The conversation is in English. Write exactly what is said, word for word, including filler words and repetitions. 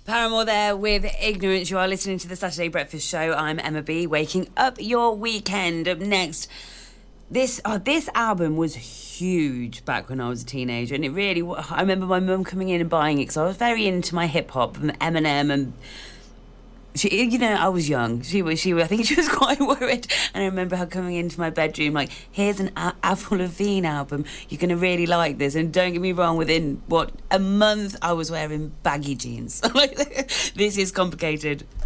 Paramore there with Ignorance. You are listening to the Saturday Breakfast Show. I'm Emma B, waking up your weekend. Up next, this oh, this album was huge back when I was a teenager, and it really, I remember my mum coming in and buying it because I was very into my hip-hop and Eminem, and she, you know, I was young. She was, she, I think she was quite worried. And I remember her coming into my bedroom like, "Here's an A- Avril Lavigne album. You're going to really like this." And don't get me wrong, within, what, a month, I was wearing baggy jeans. Like, this is complicated.